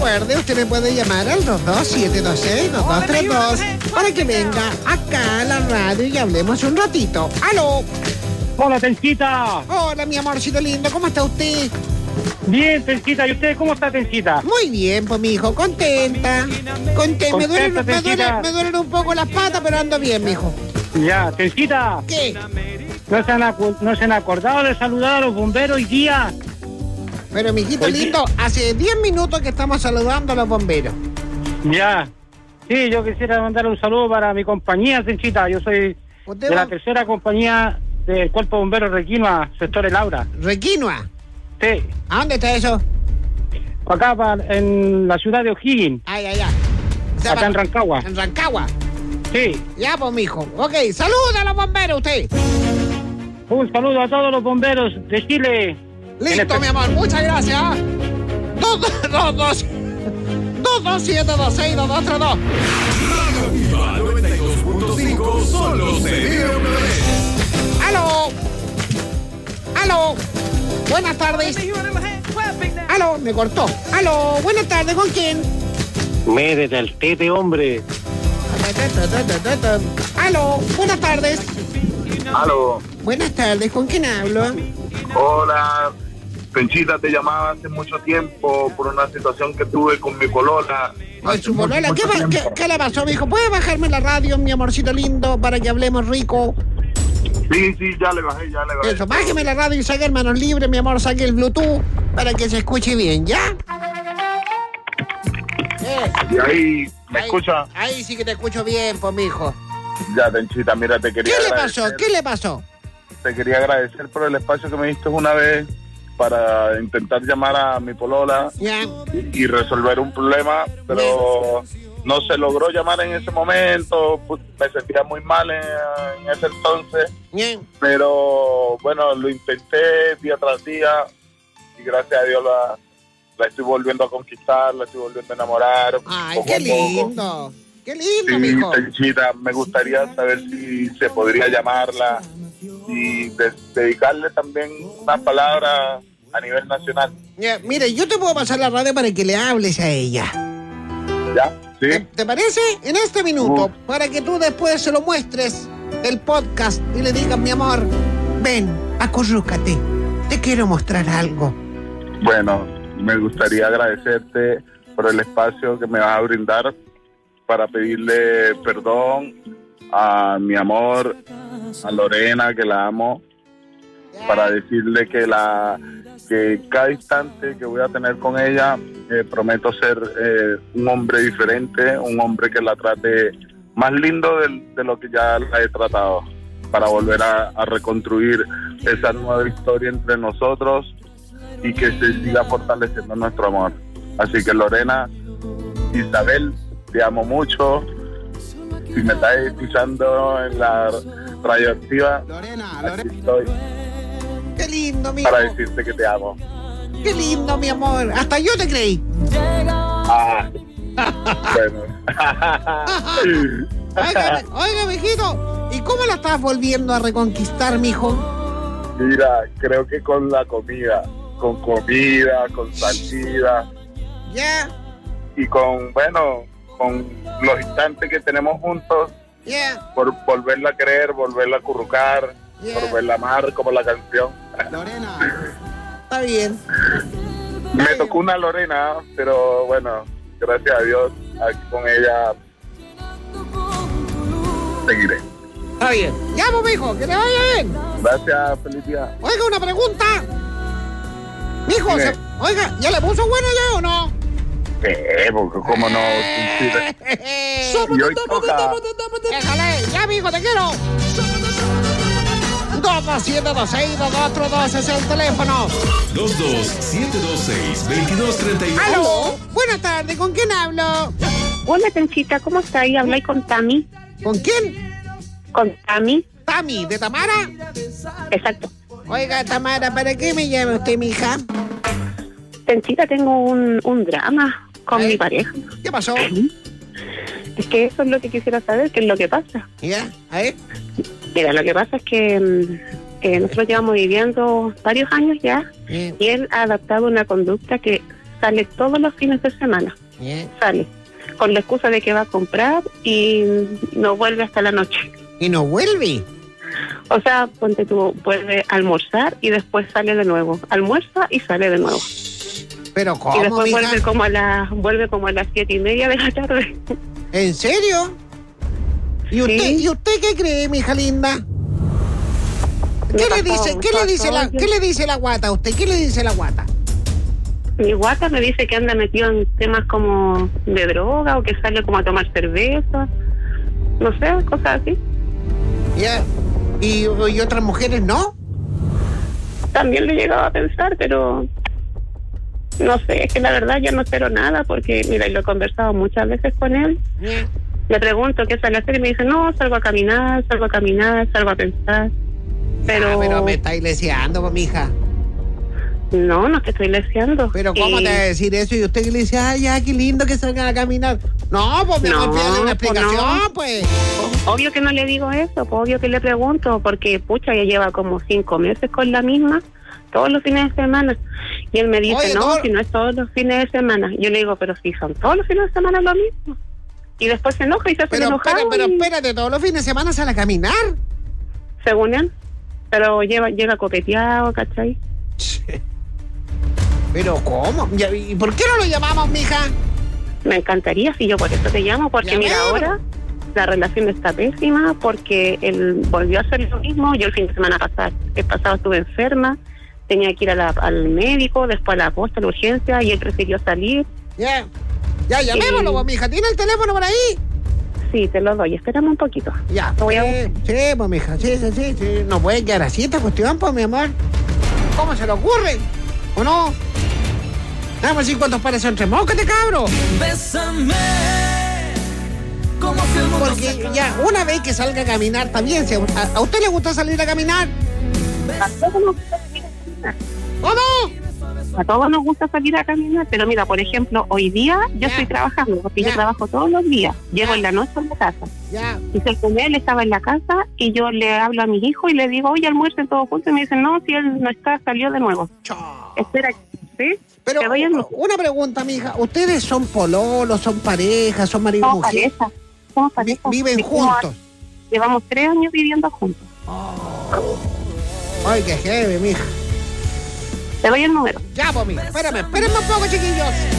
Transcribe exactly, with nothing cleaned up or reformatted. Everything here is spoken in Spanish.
recuerde, usted me puede llamar al dos dos siete dos seis dos dos tres dos para que venga acá a la radio y hablemos un ratito. ¡Aló! Hola, Tenchita. Hola, mi amorcito lindo, ¿cómo está usted? Bien, Tenchita. ¿Y usted cómo está, Tenchita? Muy bien, pues, mijo, contenta. Contenta. Me duelen, Contenta, me, duelen, Tenchita. me duelen un poco las patas, pero ando bien, mijo. Ya, Tenchita. ¿Qué? ¿No se, han acu- ¿No se han acordado de saludar a los bomberos hoy día? Pero, mijito Oye. lindo, hace diez minutos que estamos saludando a los bomberos. Ya. Sí, yo quisiera mandar un saludo para mi compañía, Tenchita. Yo soy ¿Usted de va- la tercera compañía del Cuerpo de Bomberos Requinoa, sector El Aura. Requinoa. Sí. ¿A dónde está eso? Acá pa- en la ciudad de O'Higgins, Ay, ay, ay. O sea, acá en Rancagua. En Rancagua. Sí. Ya, pues, mijo. Ok, saluda a los bomberos usted. Un saludo a todos los bomberos de Chile. Listo, En mi amor, muchas gracias. Dos, dos, dos. Dos, dos, siete, dos, seis, dos, dos, tres, dos. Radio Viva noventa y dos punto cinco solo se vive una vez. ¡Aló! ¡Aló! Buenas tardes. ¡Aló! Me cortó. ¡Aló! Buenas tardes, ¿con quién? Médete al tete, hombre. ¡Aló! Buenas tardes. Aló, Buenas tardes, ¿con quién hablo? hola, Penchita, te llamaba hace mucho tiempo por una situación que tuve con mi polola. Ay, Hace su mucho, bolola. ¿Qué, mucho va- qué, tiempo. qué le pasó, mijo? ¿Puede bajarme la radio, mi amorcito lindo, para que hablemos rico? Sí, sí, ya le bajé, ya le bajé. Eso, bájeme la radio y saque el manos libres, mi amor, saque el Bluetooth para que se escuche bien, ¿ya? Eh, Y ahí, ¿me ahí- escucha? Ahí sí que te escucho bien, pues, mijo. Ya, Penchita, mira, te ¿Qué quería le agradecer. pasó? ¿Qué le pasó? Te quería agradecer por el espacio que me diste una vez para intentar llamar a mi polola Ya. y, y resolver un problema, pero no se logró llamar en ese momento, pues, me sentía muy mal en, en ese entonces. Bien. Pero bueno, lo intenté día tras día y gracias a Dios la, la estoy volviendo a conquistar, la estoy volviendo a enamorar. Ay, poco qué a poco. lindo. Qué lindo, Sí, mijo. Tenchita, me gustaría saber si se podría llamarla y de- dedicarle también unas palabras a nivel nacional. Ya, mire, yo te puedo pasar la radio para que le hables a ella. ¿Ya? ¿Sí? ¿Te, te parece? En este minuto, Uh. para que tú después se lo muestres el podcast y le digas, mi amor, ven, acurrúcate. Te quiero mostrar algo. Bueno, me gustaría agradecerte por el espacio que me vas a brindar para pedirle perdón a mi amor, a Lorena, que la amo, para decirle que la que cada instante que voy a tener con ella eh, prometo ser eh, un hombre diferente, un hombre que la trate más lindo de, de lo que ya la he tratado, para volver a, a reconstruir esa nueva historia entre nosotros y que se siga fortaleciendo nuestro amor. Así que Lorena, Isabel, te amo mucho. Si me estás escuchando en la radioactiva, Lorena, aquí estoy Qué lindo, mijo. para decirte que te amo. Qué lindo, mi amor. Hasta yo te creí. Ah, bueno. Oiga, oiga, mijito, ¿y cómo la estás volviendo a reconquistar, mijo? Mira, creo que con la comida, con comida, con salida Ya, y con, bueno, con los instantes que tenemos juntos, ya, por volverla a querer, volverla a currucar, Yeah. volverla a amar como la canción. Lorena. Está bien. Me tocó una Lorena, pero bueno, gracias a Dios, aquí con ella seguiré. Está bien. Ya, pues, mijo, que le vaya bien. Gracias, feliz día. Oiga, una pregunta. Mijo, Dime. se- oiga, ¿ya le puso bueno ya o no? Eh, porque cómo no. Y hoy toca. Déjale, ya, mijo, te quiero. dos dos siete dos seis dos dos tres dos es el teléfono. dos dos siete dos seis dos dos tres dos. ¡Aló! Buenas tardes, ¿con quién hablo? Hola, Tenchita, ¿cómo está? Y habláis con Tami. ¿Con quién? Con Tami. Tami, ¿de Tamara? Exacto. Oiga, Tamara, ¿para qué me llama usted, mija? Tenchita, tengo un, un drama con ¿Eh? mi pareja. ¿Qué pasó? Es que eso es lo que quisiera saber, qué es lo que pasa. ¿Ya? A ver. Mira, lo que pasa es que mm, eh, nosotros llevamos viviendo varios años ya Bien. y él ha adaptado una conducta que sale todos los fines de semana. Bien. Sale. Con la excusa de que va a comprar y no vuelve hasta la noche. ¿Y no vuelve? O sea, ponte tú, vuelve a almorzar y después sale de nuevo. Almuerza y sale de nuevo. ¿Pero cómo, Y después mija? vuelve como a las vuelve como a las siete y media de la tarde. ¿En serio? ¿Y usted, Sí. ¿y usted qué cree, mija linda? ¿Qué Me le pasó- dice, me qué le pasó dice la, yo- qué le dice la guata a usted? ¿Qué le dice la guata? Mi guata me dice que anda metido en temas como de droga o que sale como a tomar cerveza. No sé, cosas así. Ya. ¿Y, y otras mujeres no? También lo he llegado a pensar, pero no sé, es que la verdad yo no espero nada porque, mira, y lo he conversado muchas veces con él. Ya. Le pregunto qué sale a hacer y me dice, no, salgo a caminar, salgo a caminar, salgo a pensar. Pero, Ah, pero me está iglesiando, pues, mija. no, no te estoy leseando. Pero ¿cómo Y- te va a decir eso? Y usted que le dice, ay, ya, qué lindo que salgan a caminar. No, pues, mi amor, No, pídale una pues, explicación, no. pues. Obvio que no le digo eso, pues obvio que le pregunto, porque pucha, ya lleva como cinco meses con la misma, todos los fines de semana. Y él me dice, Oye, no, todo- si no es todos los fines de semana. Yo le digo, pero si son todos los fines de semana lo mismo. Y después se enoja y se hace Pero, enojado. espera, pero y- espérate, todos los fines de semana sale a caminar. según él. Pero lleva, llega copeteado, ¿cachai? Pero ¿cómo? Ya, ¿y por qué no lo llamamos, mija? Me encantaría, si yo por eso te llamo, porque mira, Llamemos. ahora la relación está pésima, porque él volvió a hacer lo mismo. Yo el fin de semana pasado, el pasado estuve enferma, tenía que ir a la- al médico, después a la posta, a la urgencia, y él prefirió salir. Ya, ya, llamémoslo, Eh. pues, mija. ¿Tiene el teléfono por ahí? Sí, te lo doy, espérame un poquito. Ya. Lo voy a sí, sí, pues, mija, sí, sí, sí, sí. No puede quedar así esta cuestión, pues, mi amor. ¿Cómo se le ocurre? ¿O no? Vamos a decir cuántos pares son tres moscas, cabro. Bésame, como si el mundo se Porque ya, una vez que salga a caminar, está bien. Si a, ¿a usted le gusta salir a caminar? A todos nos gusta salir a caminar. ¿Cómo? A todos nos gusta salir a caminar, pero mira, por ejemplo, hoy día yo Ya. estoy trabajando, porque Ya. yo trabajo todos los días. Llego Ya. en la noche a la casa. Ya. Y se con él, estaba en la casa y yo le hablo a mis hijos y le digo, oye, almuercen todos juntos. Y me dicen, no, si él no está, salió de nuevo. Chao. Espera, ¿sí? Pero Te doy el- una pregunta, mija. ¿Ustedes son pololos, son parejas, son marido y Somos mujer? pareja. Somos Vi- pareja. ¿Viven Vivimos- juntos? Llevamos tres años viviendo juntos. Ay, qué heavy, mija. Te doy el número. Ya, pues, mija. Espérame, espérame un poco, chiquillos.